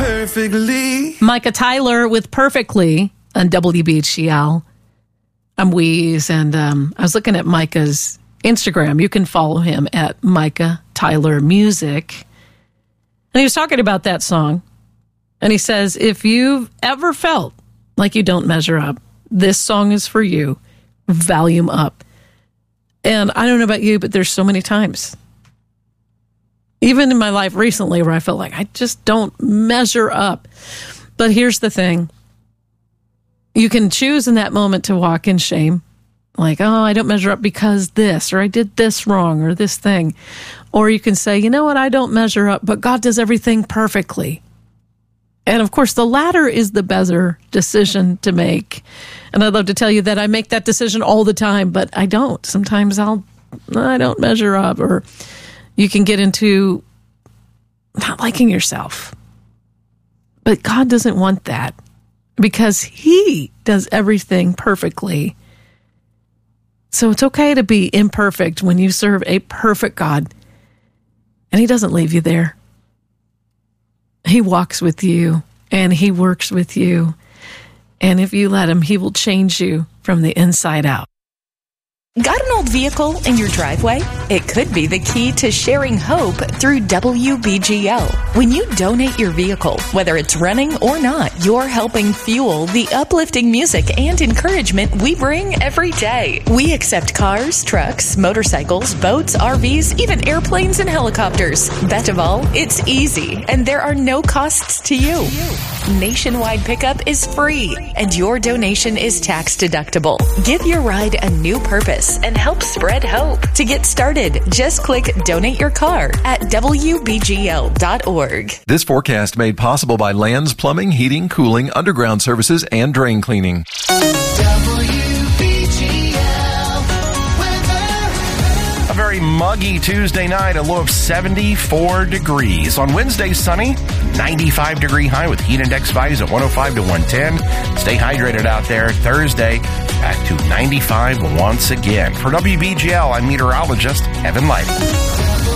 perfectly. Micah Tyler with Perfectly on WBGL. I'm Wheeze, and I was looking at Micah's Instagram. You can follow him at Micah Tyler Music. And he was talking about that song. And he says, if you've ever felt like you don't measure up, this song is for you. Volume up. And I don't know about you, but there's so many times, even in my life recently, where I felt like I just don't measure up. But here's the thing. You can choose in that moment to walk in shame. Like, oh, I don't measure up because this, or I did this wrong, or this thing. Or you can say, you know what, I don't measure up, but God does everything perfectly. And of course, the latter is the better decision to make. And I'd love to tell you that I make that decision all the time, but I don't. Sometimes I don't measure up, or you can get into not liking yourself. But God doesn't want that, because He does everything perfectly. So it's okay to be imperfect when you serve a perfect God, and He doesn't leave you there. He walks with you, and He works with you. And if you let Him, He will change you from the inside out. Got an old vehicle in your driveway? It could be the key to sharing hope through WBGL. When you donate your vehicle, whether it's running or not, you're helping fuel the uplifting music and encouragement we bring every day. We accept cars, trucks, motorcycles, boats, RVs, even airplanes and helicopters. Best of all, it's easy, and there are no costs to you. Nationwide pickup is free, and your donation is tax deductible. Give your ride a new purpose and help spread hope. To get started, just click Donate Your Car at WBGL.org. This forecast made possible by Lands Plumbing, Heating, Cooling, Underground Services, and Drain Cleaning. A very muggy Tuesday night, a low of 74 degrees. On Wednesday, sunny, 95-degree high with heat index values at 105 to 110. Stay hydrated out there. Thursday, back to 95 once again. For WBGL, I'm meteorologist Evan Light.